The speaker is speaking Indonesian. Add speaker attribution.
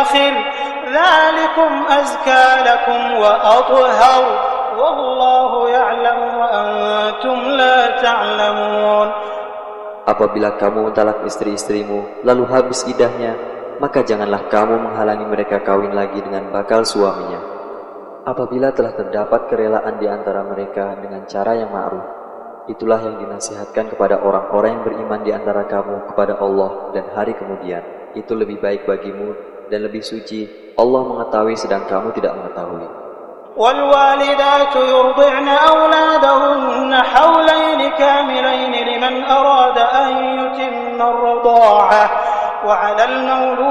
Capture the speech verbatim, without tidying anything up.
Speaker 1: الآخر ذلكم أزكى لكم وأطهر والله يعلم وأنتم لا تعلمون.
Speaker 2: Apabila kamu mentalak istri-istrimu lalu habis iddahnya, maka janganlah kamu menghalangi mereka kawin lagi dengan bakal suaminya. Apabila telah terdapat kerelaan di antara mereka dengan cara yang ma'ruf, itulah yang dinasihatkan kepada orang-orang yang beriman di antara kamu kepada Allah dan hari kemudian. Itu lebih baik bagimu dan lebih suci. Allah mengetahui sedang kamu tidak mengetahui.
Speaker 1: والوالدات يرضعن أولادهن حولين كاملين لمن أراد أن يتم الرضاعة وعلى المولود